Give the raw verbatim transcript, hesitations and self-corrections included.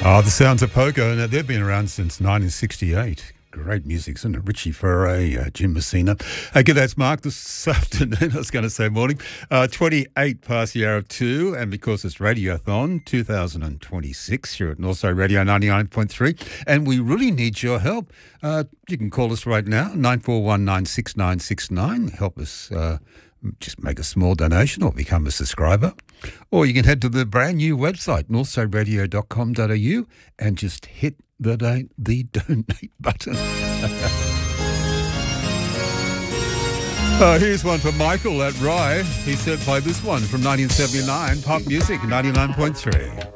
Oh, the sounds of Pogo. Now, they've been around since nineteen sixty-eight. Great music, isn't it? Richie Furay, uh, Jim Messina. Hey, good, that's Mark this afternoon. I was going to say morning. Uh, twenty-eight past the hour of two, and because it's Radiothon two thousand twenty-six here at Northside Radio ninety-nine point three, and we really need your help. Uh, you can call us right now, nine four one, nine six nine six nine. Help us uh, just make a small donation or become a subscriber. Or you can head to the brand new website, northside radio dot com dot a u, and just hit the, do- the donate button. uh, here's one for Michael at Rye. He said, play this one from nineteen seventy-nine, Pop Music ninety-nine point three.